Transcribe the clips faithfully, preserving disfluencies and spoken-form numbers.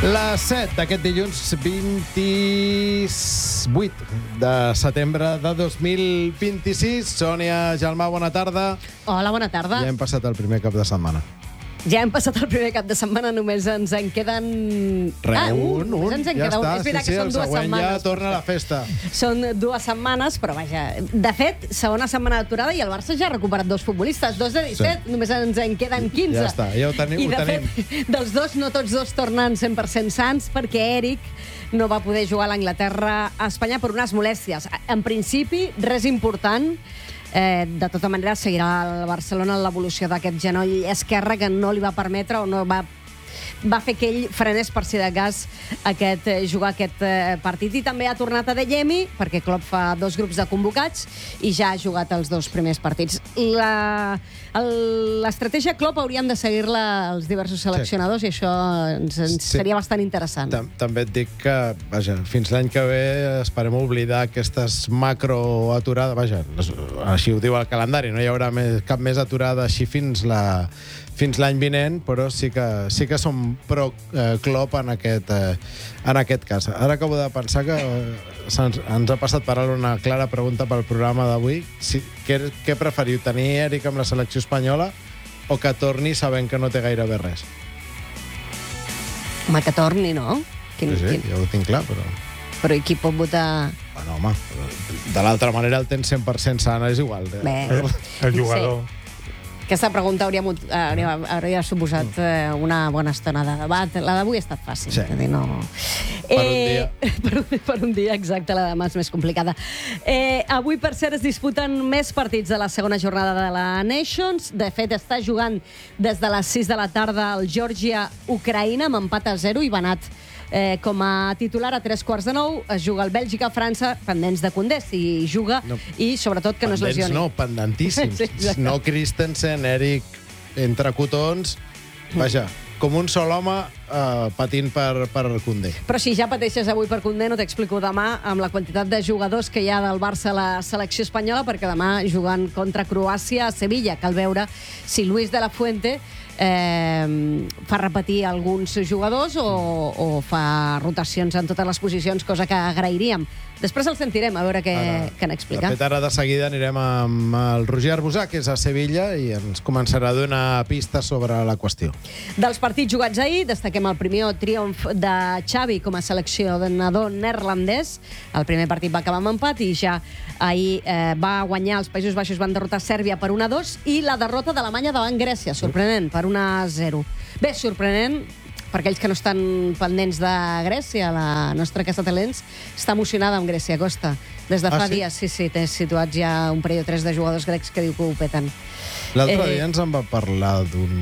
Les set d'aquest dilluns vint-i-vuit de setembre de dos mil vint-i-sis. Sònia Gelmà, bona tarda. Hola, bona tarda. Ja hem passat el primer cap de setmana. Ja hem passat el primer cap de setmana, només ens en queden... Re, ah, un, un, ens en ja queda un. està. És veritat Sí, sí, que són el dues següent setmanes. ja torna a la festa. Són dues setmanes, però vaja... De fet, segona setmana d'aturada i el Barça ja ha recuperat dos futbolistes, dos de disset, sí. Només ens en queden quinze. Ja està, ja ho tenim. I, ho de tenim. fet, dels dos, no tots dos tornen cent per cent sants, perquè Eric no va poder jugar a l'Anglaterra a Espanya per unes molèsties. En principi, res important. Eh, de tota manera, seguirà el Barcelona en l'evolució d'aquest genoll esquerre que no li va permetre o no va, va fer que ell frenés per si de cas aquest, eh, jugar aquest eh, partit. I també ha tornat a Adeyemi, perquè Klopp fa dos grups de convocats i ja ha jugat els dos primers partits. La, el, l'estratègia Klopp hauríem de seguir-la els diversos seleccionadors, sí. I això ens, ens sí. seria bastant interessant. Tam També et dic que, vaja, fins l'any que ve esperem oblidar aquestes macroaturades. Vaja, així ho diu el calendari, no hi haurà més, cap més aturada així fins la... fins l'any vinent, però sí que, sí que som pro eh, Klopp en aquest, eh, en aquest cas. Ara acabo de pensar que eh, ens, ens ha passat per ara una clara pregunta pel programa d'avui. Si, què, què preferiu, tenir Eric amb la selecció espanyola o que torni sabent que no té gairebé res? Home, que torni, no? Quin, sí, sí, quin... ja ho tinc clar, però... Però i qui pot votar... Bueno, home, de l'altra manera el tens cent per cent sana, és igual. Bé, el, el jugador... Sí. Aquesta pregunta hauria, hauria, hauria suposat eh, una bona estona de debat. La d'avui ha estat fàcil. Sí. Dir, no... Per un dia. Eh, per, un, per un dia, exacte, la demà és més complicada. Eh, avui, per cert, es disputen més partits de la segona jornada de la Nations. De fet, està jugant des de les sis de la tarda el Geòrgia-Ucraïna amb empat a zero i Banat Eh, com a titular a tres quarts de nou. Es juga el Bèlgica-França, pendents de Condé, si juga, no, i sobretot que no es lesioni. No, pendentíssims. Sí, no Christensen, Eric, entre cotons, vaja, com un sol home eh, patint per, per Condé. Però si ja pateixes avui per Condé, no t'explico demà amb la quantitat de jugadors que hi ha del Barça a la selecció espanyola, perquè demà jugant contra Croàcia a Sevilla. Cal veure si Luis de la Fuente Eh, fa repetir alguns jugadors o, o fa rotacions en totes les posicions, cosa que agrairíem. Després el sentirem, a veure què, ara, què n'explica. De fet, ara de seguida anirem amb el Roger Arbusà, que és a Sevilla, i ens començarà a donar pistes sobre la qüestió. Dels partits jugats ahir, destaquem el primer triomf de Xavi com a seleccionador neerlandès. El primer partit va acabar amb empat i ja ahir eh, va guanyar, els Països Baixos van derrotar Sèrbia per un a dos i la derrota d'Alemanya davant Grècia, sorprenent, per un a zero. Bé, sorprenent per aquells que no estan pendents de Grècia. La nostra casa talents està emocionada amb Grècia, Costa. Des de fa ah, sí? dies, sí, sí, té situats ja un parell o tres de jugadors grecs que diu que ho peten. L'altre eh... dia ens en va parlar d'un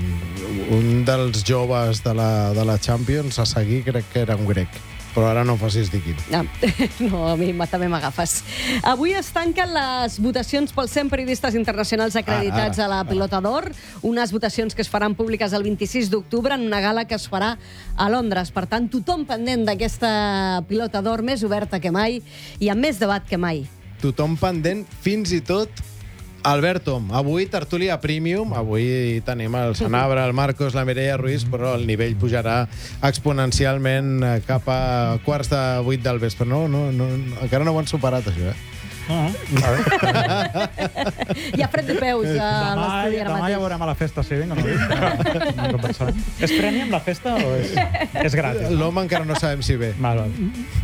un dels joves de la, de la Champions a seguir, crec que era un grec. Però ara no facis dir quin. No, no, a mi també m'agafes. Avui es tanquen les votacions pels cent periodistes internacionals acreditats ah, ara, a la Pilota d'Or, unes votacions que es faran públiques el vint-i-sis d'octubre en una gala que es farà a Londres. Per tant, tothom pendent d'aquesta Pilota d'Or més oberta que mai i amb més debat que mai. Tothom pendent, fins i tot Albert Tom. Avui tertúlia premium, avui tenim el Sanabra, el Marcos, la Mireia Ruiz, però el nivell pujarà exponencialment cap a quarts de vuit del vespre. No, no, no, encara no ho han superat, això, eh? Uh -huh. Hi ha fred de peus a l'estudi ara mateix. Demà ja veurem a la festa, si vinc o no vinc. És premi amb la festa o és, és gratis? L'home encara no sabem si ve. Val, val.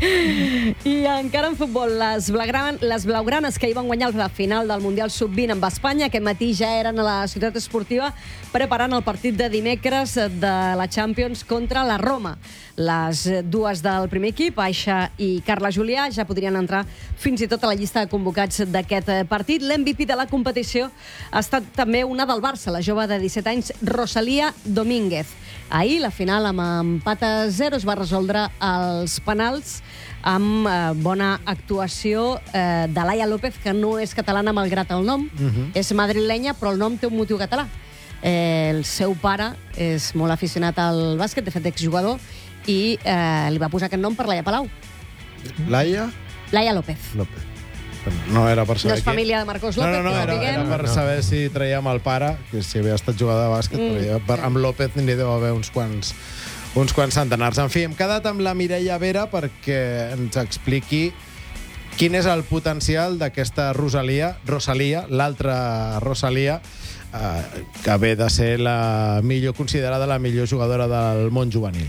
I encara en futbol, les, blaugranes, les blaugranes que hi van guanyar la final del Mundial sub vint amb Espanya, aquest matí ja eren a la ciutat esportiva preparant el partit de dimecres de la Champions contra la Roma. Les dues del primer equip, Aixa i Carla Julià, ja podrien entrar fins i tot a la llista de convocats d'aquest partit. L'M V P de la competició ha estat també una del Barça, la jove de disset anys, Rosalía Domínguez. Ahir, la final amb empat a zero, es va resoldre als penals amb eh, bona actuació eh, de Laia López, que no és catalana malgrat el nom, uh-huh. és madrilenya, però el nom té un motiu català. Eh, el seu pare és molt aficionat al bàsquet, de fet exjugador, i eh, li va posar aquest nom per Laia Palau. Laia? Laia López. López. No era per saber... No és família de Marcos López, no, no, no, era, era per saber si traiem el pare, que si havia estat jugador de bàsquet, mm. per, amb López n'hi deu haver uns quants, uns quants centenars. En fi, hem quedat amb la Mireia Vera perquè ens expliqui quin és el potencial d'aquesta Rosalia, Rosalia, l'altra Rosalia, eh, que ve de ser la millor considerada la millor jugadora del món juvenil.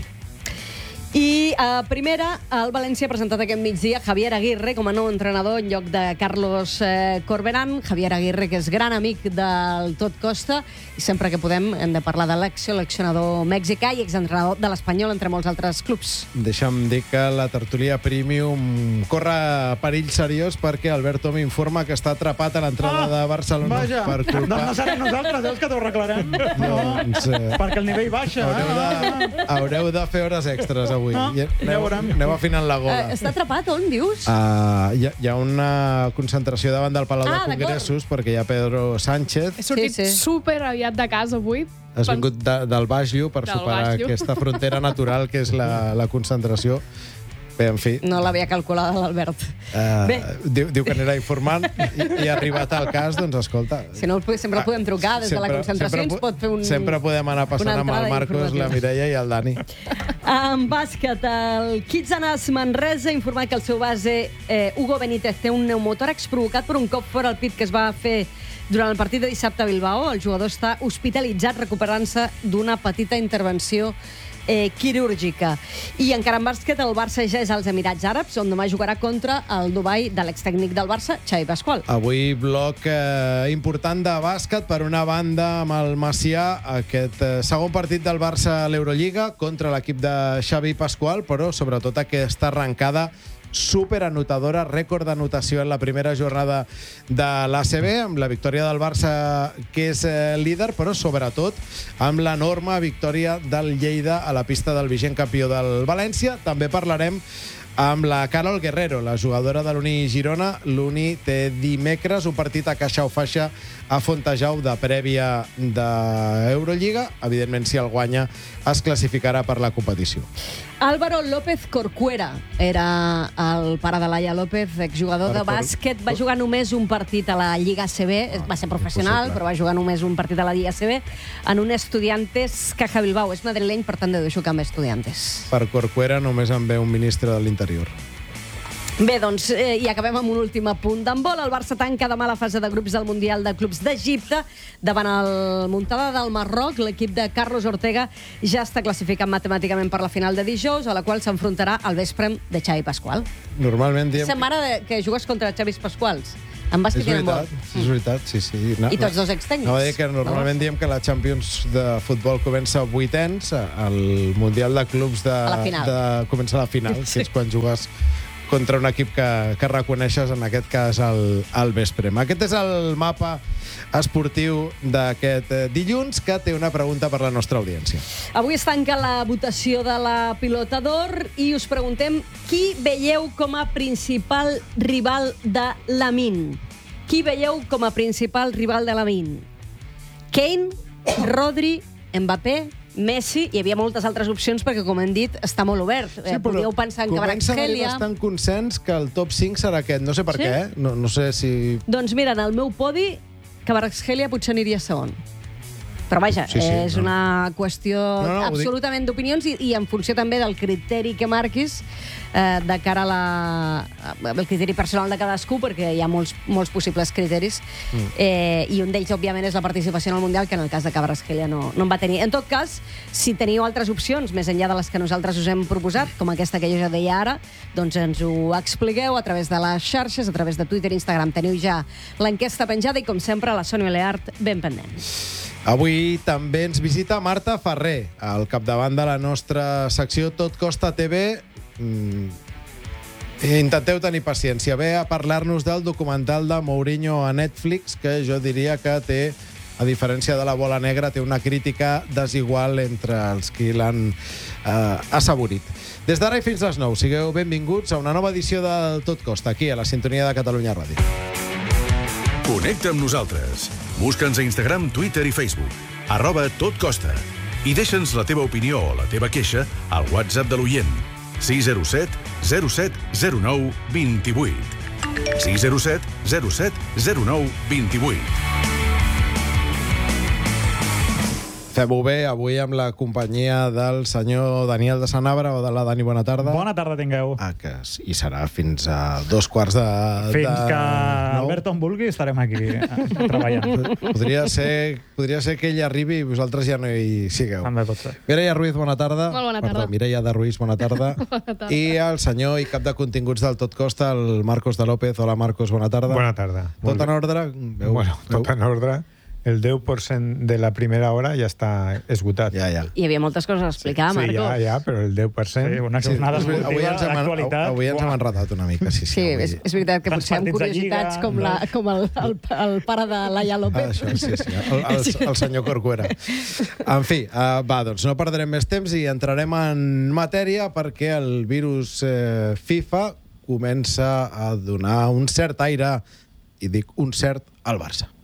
I a primera, el València ha presentat aquest migdia Javier Aguirre com a nou entrenador en lloc de Carlos eh, Corberán. Javier Aguirre, que és gran amic del Tot Costa, i sempre que podem hem de parlar de l'ex-seleccionador mexicà i exentrenador de l'Espanyol, entre molts altres clubs. Deixa'm dir que la tertúlia Premium corre perill seriós perquè Alberto m'informa que està atrapat a l'entrada Ah, de Barcelona vaja. per culpa... Doncs no serem nosaltres, veus que t'ho arreglarem. Doncs, eh, Perquè el nivell baixa. Haureu de, haureu de fer hores extres avui. Ah, I ja aneu, veurem. aneu afinant la gola. Eh, està atrapat, on, dius? Uh, hi, ha, hi ha una concentració davant del Palau Ah, de Congressos perquè hi ha Pedro Sánchez. He sortit Sí, sí. super aviat de casa avui. Has vingut de, del Baix Llu per Del superar Baix Llu. aquesta frontera natural que és la, la concentració. Bé, en fi, No l'havia calculada l'Albert. uh, Bé. diu, diu que n'era informant i, i arribat al cas, doncs escolta... Si no, sempre el podem trucar des de la concentració, ens po- pot fer un... Sempre podem anar passant una amb el entrada Marcos, la informativa. Mireia i el Dani. En bàsquet, el Kitsanas Manresa ha informat que el seu base, eh, Hugo Benítez, té un pneumotòrax provocat per un cop fora al pit que es va fer durant el partit de dissabte a Bilbao. El jugador està hospitalitzat recuperant-se d'una petita intervenció eh, quirúrgica. I encara en bàsquet, el Barça ja és als Emirats Àrabs, on demà jugarà contra el Dubai de l'extècnic del Barça, Xavi Pasqual. Avui bloc eh, important de bàsquet. Per una banda, amb el Macià, aquest eh, segon partit del Barça a l'Eurolliga contra l'equip de Xavi Pasqual, però sobretot aquesta arrencada superanotadora, rècord d'anotació en la primera jornada de l'A C B, amb la victòria del Barça, que és eh, líder, però sobretot amb l'enorme victòria del Lleida a la pista del vigent campió del València. També parlarem amb la Carol Guerrero, la jugadora de l'Uni Girona. L'Uni té dimecres un partit a caixa o faixa a Fontejau de prèvia d'Eurolliga. Evidentment, si el guanya, es classificarà per la competició. Álvaro López Corcuera era el pare de Laia López, exjugador Per de Cor- bàsquet. Va jugar només un partit a la Lliga A C B, va ser professional, impossible. però va jugar només un partit a la Lliga A C B en un Estudiantes Caja Bilbao. És madrileny, per tant, deduixo que amb Estudiantes. Per Corcuera només en ve un ministre de l'Interior. Bé, doncs, eh, i acabem amb un últim apunt d'handbol. El Barça tanca demà la fase de grups del Mundial de Clubs d'Egipte davant el Muntada del Marroc. L'equip de Carlos Ortega ja està classificat matemàticament per la final de dijous, a la qual s'enfrontarà al vespre de Xavi Pasqual. Normalment diem... Setmana de, que jugues contra Xavis Pasquals. En És bàsquet i en handbol. veritat, és veritat, sí, sí. No, I tots dos extècnics. No, dir que normalment diem que la Champions de futbol comença a vuitens, el Mundial de Clubs de, A la final. de, comença a la final, Sí. que és quan jugues contra un equip que, que reconeixes, en aquest cas, al, al vespre. Aquest és el mapa esportiu d'aquest eh, dilluns, que té una pregunta per la nostra audiència. Avui es tanca la votació de la Pilota d'Or i us preguntem qui veieu com a principal rival de Lamine. Qui veieu com a principal rival de Lamine? Kane, Rodri, Mbappé, Messi. Hi havia moltes altres opcions perquè, com hem dit, està molt obert. Sí, eh, podíeu pensar en comença a haver Kvaratskhelia. bastant consens que el top cinc serà aquest. No sé per Sí? què, eh? no, no sé si... Doncs mira, en el meu podi, Kvaratskhelia potser aniria segon. Però vaja, Sí, sí, és no. una qüestió No, no, ho dic- absolutament d'opinions i, i en funció també del criteri que marquis eh, de cara a la, al criteri personal de cadascú, perquè hi ha molts, molts possibles criteris, mm. eh, i un d'ells, òbviament, és la participació en el Mundial, que en el cas de Kvaratskhelia no, no en va tenir. En tot cas, si teniu altres opcions, més enllà de les que nosaltres us hem proposat, com aquesta que jo ja deia ara, doncs ens ho expliqueu a través de les xarxes, a través de Twitter i Instagram. Teniu ja l'enquesta penjada i, com sempre, la Sònia Leart ben pendent. Avui també ens visita Marta Ferrer, al capdavant de la nostra secció Tot Costa T V. Mm, intenteu tenir paciència. Ve a parlar-nos del documental de Mourinho a Netflix, que jo diria que té, a diferència de la bola negra, té una crítica desigual entre els qui l'han eh, assaborit. Des d'ara i fins les nou, sigueu benvinguts a una nova edició del Tot Costa, aquí a la sintonia de Catalunya Ràdio. Connecta amb nosaltres. Busca'ns a Instagram, Twitter i Facebook. Arroba Tot Costa. I deixa'ns la teva opinió o la teva queixa al WhatsApp de l'oient. sis zero set zero set zero nou dos vuit. sis zero set zero set zero nou dos vuit. Fem-ho bé, avui amb la companyia del senyor Daniel de Sanabra o de la Dani, bona tarda. Bona tarda tingueu. Ah, que hi serà fins a dos quarts de... Fins de... que nou. Alberto en vulgui estarem aquí treballant. Podria ser, podria ser que ell arribi i vosaltres ja no hi sigueu. També pot ser. Mireia Ruiz, bona tarda. Molt bona tarda. Perdó, Mireia de Ruiz, bona tarda. Bona tarda. I el senyor i cap de continguts del Tot Costa, el Marcos de López. Hola, Marcos, bona tarda. Bona tarda. Tot en ordre? Veu, Bueno, veu? tot en ordre. El deu per cent de la primera hora ja està esgotat. Ja, ja. Hi havia moltes coses a explicar, Sí, Marcos. ja, ja, però el deu per cent... Sí, una Sí, jornada avui esportiva ens hem, d'actualitat. avui ens hem Buah. enredat una mica. Sí, sí, Sí, avui. és, és veritat que Tants potser amb partits de curiositats Lliga, com, la, no? com el, el, el pare de Laia Ah, López. això, sí, sí. El, el, el senyor Corcuera. En fi, uh, va, doncs no perdrem més temps i entrarem en matèria perquè el virus eh, FIFA comença a donar un cert aire, i dic un cert, al Barça.